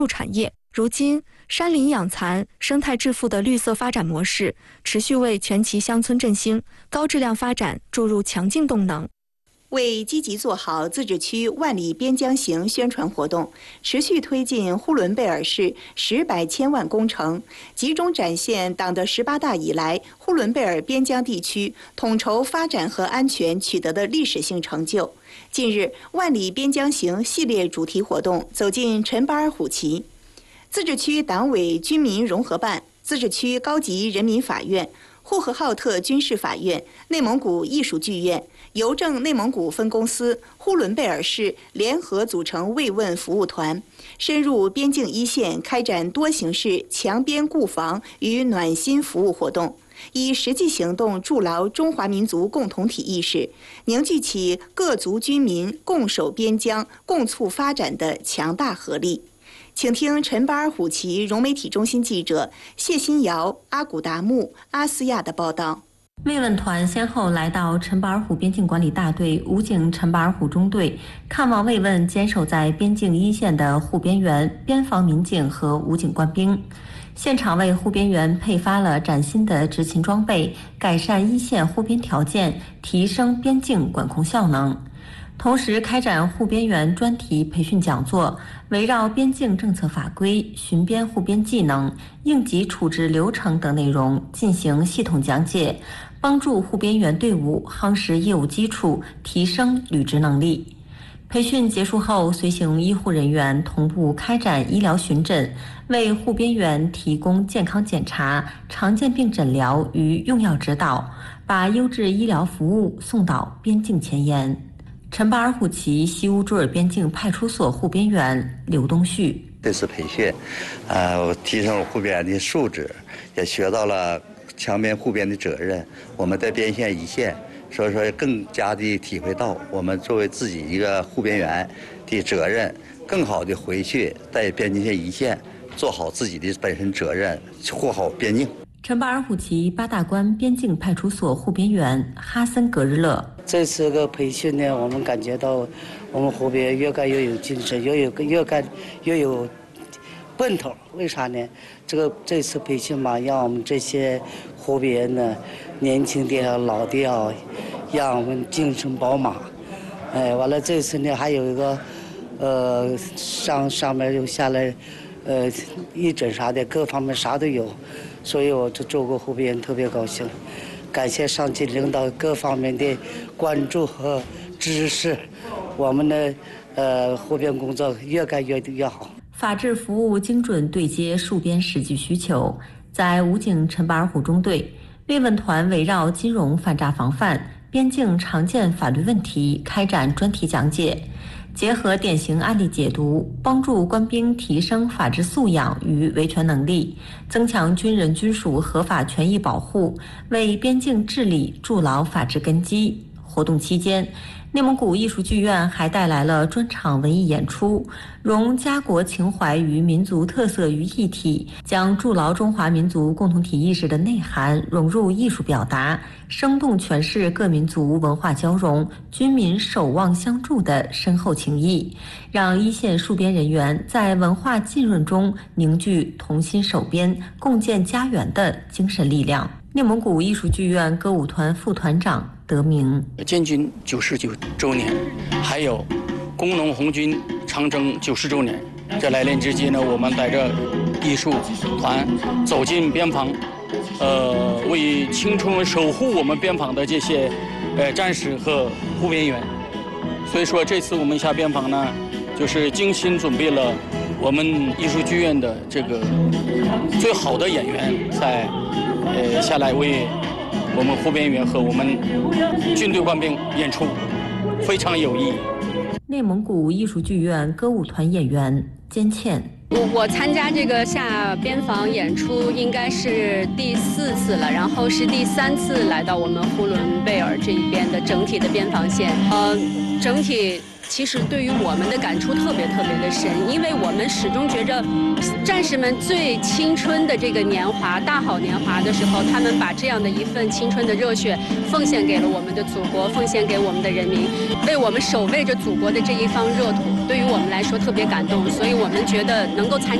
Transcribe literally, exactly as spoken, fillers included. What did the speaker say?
产业。如今，山林养蚕、生态致富的绿色发展模式，持续为全旗乡村振兴、高质量发展注入强劲动能。 为积极做好自治区万里边疆行宣传活动，持续推进呼伦贝尔市十百千万工程，集中展现党的十八大以来呼伦贝尔边疆地区统筹发展和安全取得的历史性成就。近日，万里边疆行系列主题活动走进陈巴尔虎旗，自治区党委军民融合办、自治区高级人民法院、呼和浩特军事法院、内蒙古艺术剧院、邮政内蒙古分公司、呼伦贝尔市联合组成慰问服务团，深入边境一线，开展多形式强边固防与暖心服务活动，以实际行动筑牢中华民族共同体意识，凝聚起各族军民共守边疆、共促发展的强大合力。请听陈巴尔虎旗融媒体中心记者谢新瑶、阿古达木、阿斯亚的报道。 慰问团先后来到陈巴尔虎边境管理大队武警陈巴尔虎中队，看望慰问坚守在边境一线的护边员、边防民警和武警官兵，现场为护边员配发了崭新的执勤装备，改善一线护边条件，提升边境管控效能。同时开展护边员专题培训讲座，围绕边境政策法规、巡边护边技能、应急处置流程等内容进行系统讲解，帮助护边员队伍夯实业务基础，提升履职能力。培训结束后，随行医护人员同步开展医疗巡诊，为护边员提供健康检查、常见病诊疗与用药指导，把优质医疗服务送到边境前沿。陈巴尔虎旗西乌朱尔边境派出所护边员刘东旭： 这次培训，呃，提升了护边员的素质，也学到了强边护边的责任。我们在边线一线，所以说更加的体会到我们作为自己一个护边员的责任，更好的回去在边境线一线做好自己的本身责任，护好边境。 陈巴尔虎旗八大关边境派出所护边员哈森格日乐： 这次个培训呢，我们感觉到我们护边越干越有精神，越有越干越有奔头。为啥呢？这个这次培训嘛，让我们这些护边呢，年轻的啊、老的啊，让我们精神饱满。哎，完了这次呢，还有一个，呃，上上面又下来，呃，义诊啥的，各方面啥都有。所以我就做过护边特别高兴，感谢上级领导各方面的关注和支持，我们的呃护边工作越干越越好。 法治服务精准对接戍边实际需求，在武警陈巴尔虎中队，慰问团围绕金融反诈防范、边境常见法律问题开展专题讲解。结合典型案例解读，帮助官兵提升法治素养与维权能力，增强军人军属合法权益保护，为边境治理筑牢法治根基。活动期间，内蒙古艺术剧院还带来了专场文艺演出，融家国情怀与民族特色于一体，将筑牢中华民族共同体意识的内涵融入艺术表达，生动诠释各民族文化交融、军民守望相助的深厚情谊，让一线戍边人员在文化浸润中凝聚同心守边、共建家园的精神力量。内蒙古艺术剧院歌舞团副团长德明： 建军九十九周年，还有工农红军长征九十周年，这来临之际呢，我们带着艺术团走进边防，呃，为青春守护我们边防的这些呃战士和护边员。所以说，这次我们下边防呢，就是精心准备了我们艺术剧院的这个最好的演员，在呃下来为我们护边员和我们军队官兵演出，非常有意义。 内蒙古艺术剧院歌舞团演员坚倩： 我我参加这个下边防演出应该是第四次了，然后是第三次来到我们呼伦贝尔这一边的整体的边防线，呃，整体。其实对于我们的感触特别特别的深，因为我们始终觉着战士们最青春的这个年华、大好年华的时候，他们把这样的一份青春的热血奉献给了我们的祖国，奉献给我们的人民，为我们守卫着祖国的这一方热土。 对于我们来说特别感动，所以我们觉得能够参。